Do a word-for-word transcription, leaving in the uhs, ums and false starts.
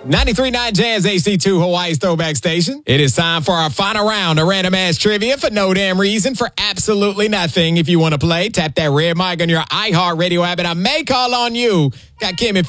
ninety-three point nine Jazz H C two, Hawaii's throwback station. It is time for our final round of random ass trivia for no damn reason, for absolutely nothing. If you want to play, tap that red mic on your iHeartRadio app, and I may call on you. Got Kim and